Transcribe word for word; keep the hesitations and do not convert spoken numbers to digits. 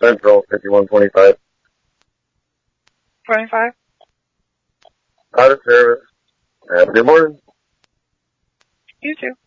Central, fifty-one twenty-five. twenty-five? Out of service. Have a good morning. You too.